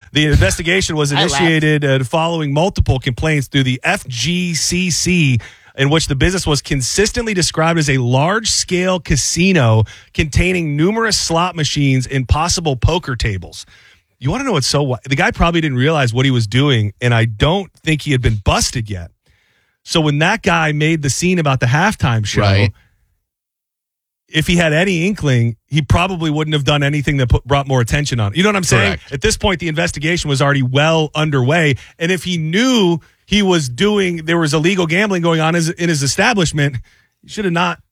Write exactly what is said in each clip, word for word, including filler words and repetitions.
The investigation was initiated uh, following multiple complaints through the F G C C, in which the business was consistently described as a large-scale casino containing numerous slot machines and possible poker tables. You want to know what's so... The guy probably didn't realize what he was doing, and I don't think he had been busted yet. So when that guy made the scene about the halftime show, right. if he had any inkling, he probably wouldn't have done anything that put, brought more attention on it. You know what I'm saying? Correct. At this point, the investigation was already well underway, and if he knew he was doing, there was illegal gambling going on in his establishment, he should have not.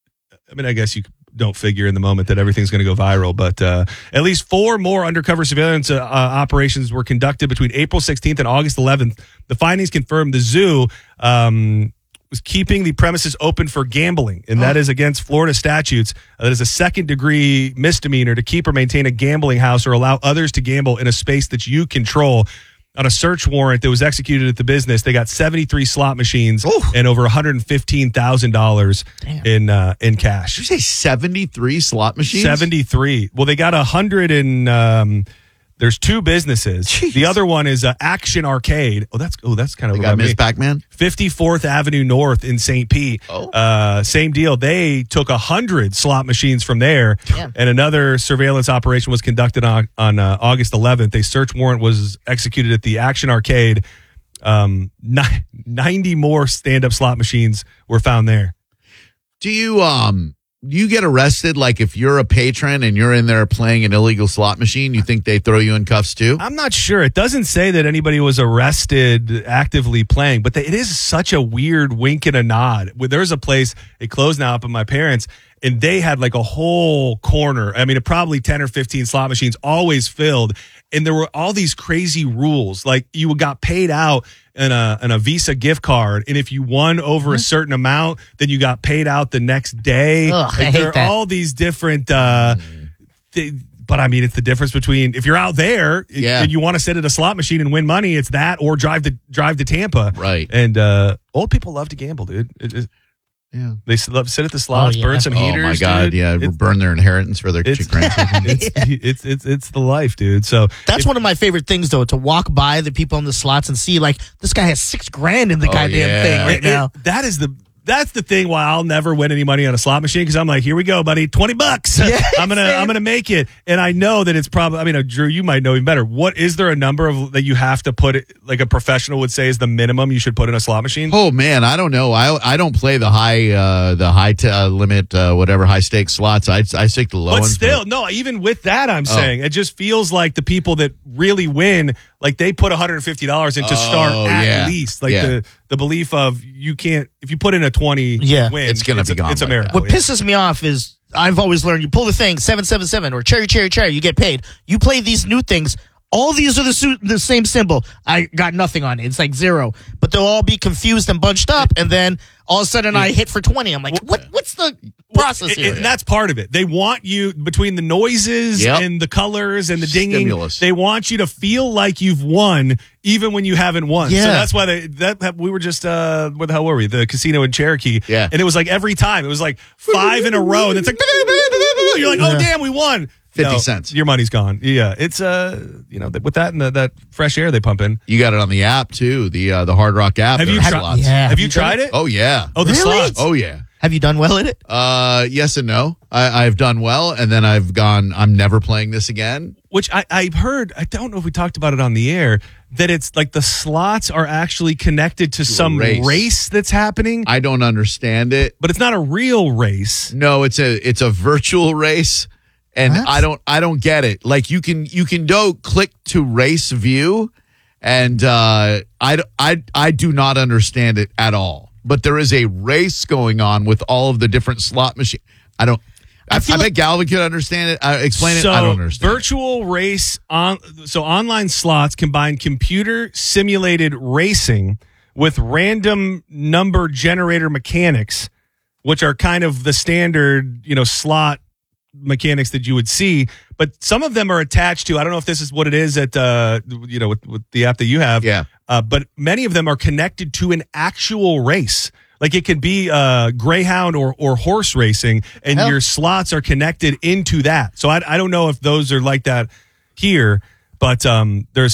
I mean, I guess you don't figure in the moment that everything's going to go viral, but uh, at least four more undercover surveillance uh, uh, operations were conducted between April sixteenth and August eleventh. The findings confirmed the zoo um, was keeping the premises open for gambling, and that is against Florida statutes. Uh, that is a second-degree misdemeanor to keep or maintain a gambling house or allow others to gamble in a space that you control. On a search warrant that was executed at the business, they got seventy-three slot machines Ooh. and over one hundred fifteen thousand dollars in uh, in cash. Did you say seventy-three slot machines? seventy-three. Well, they got one hundred and um, there's two businesses. Jeez. The other one is uh, Action Arcade. Oh, that's oh, that's kind of They got Miss Pac-Man? fifty-fourth Avenue North in Saint Pete. Oh. Uh, same deal. They took one hundred slot machines from there, Damn. and another surveillance operation was conducted on, on uh, August eleventh. A search warrant was executed at the Action Arcade. Um, ni- ninety more stand-up slot machines were found there. Do you um do you get arrested? Like if you're a patron and you're in there playing an illegal slot machine, you think they throw you in cuffs too? I'm not sure. It doesn't say that anybody was arrested actively playing, but they, it is such a weird wink and a nod. There's a place, it closed now up at my parents', and they had like a whole corner. I mean, probably ten or fifteen slot machines, always filled. And there were all these crazy rules. Like you got paid out in a, in a Visa gift card. And if you won over a certain amount, then you got paid out the next day. Ugh, I like, hate there are that. all these different, uh, th- but I mean, it's the difference between if you're out there Yeah. and you want to sit at a slot machine and win money, it's that or drive to drive to Tampa. Right. And uh, old people love to gamble, dude. It, it, Yeah. they s- love to sit at the slots, Oh, yeah. burn some Oh heaters. my God! dude. Yeah, It's, burn their inheritance for their it's, grandchildren. it's, it's it's it's the life, dude. So That's if- one of my favorite things, though, to walk by the people on the slots and see, like, this guy has six grand in the Oh, goddamn yeah. thing right it- now. it- that is the that's the thing why I'll never win any money on a slot machine, because I'm like, here we go, buddy, twenty bucks. Yeah, I'm gonna same. I'm gonna make it, and I know that it's probably. I mean, uh, Drew, you might know even better. What is there a number of that you have to put it, like a professional would say is the minimum you should put in a slot machine? Oh man, I don't know. I I don't play the high uh, the high t- uh, limit uh, whatever high stakes slots. I I stick to the low But ones. still, no, even with that, I'm Oh. saying it just feels like the people that really win, like they put one hundred fifty dollars in to start Oh, at yeah. least. Like Yeah. the, the belief of you can't, if you put in a twenty Yeah. win, It's gonna be a, gone It's a like miracle. What pisses me off is I've always learned you pull the thing seven seven seven or cherry cherry cherry, you get paid. You play these new things. All these are the su- the same symbol. I got nothing on it. It's like zero, but they'll all be confused and bunched up, and then all of a sudden I hit for twenty. I'm like, what? What's the process And- here? and that's part of it. They want you, between the noises Yep. and the colors and the dinging, Stimulus. they want you to feel like you've won even when you haven't won. So Yeah. that's why they that we were just uh where the hell were we? The casino in Cherokee. Yeah. And it was like every time it was like five in a row, and it's like you're like, oh damn, we won. fifty No, cents. Your money's gone. Yeah. It's uh you know, with that and the, that fresh air they pump in. You got it on the app too. The uh, the Hard Rock app. Have There you are tried- slots. Yeah. Have you you done tried it? Oh yeah. Oh, the Really? slots. Oh yeah. Have you done well at it? Uh, yes and no. I, I've done well, and then I've gone. I'm never playing this again. Which I, I've heard, I don't know if we talked about it on the air, that it's like the slots are actually connected to some race. race. that's happening, I don't understand it. but it's not a real race. No, it's a it's a virtual race, and What? I don't I don't get it. Like you can you can go click to race view, and uh, I I I do not understand it at all. But there is a race going on with all of the different slot machines. I don't. I, I, feel bet like- Galvin could understand it. Uh, explain so it. I don't understand. virtual race on so online slots combine computer simulated racing with random number generator mechanics, which are kind of the standard, you know, slot mechanics that you would see, but some of them are attached to, I don't know if this is what it is at uh you know with, with the app that you have, Yeah. uh but many of them are connected to an actual race. Like it could be uh greyhound or or horse racing, and Hell. your slots are connected into that. So I I don't know if those are like that here, but um there's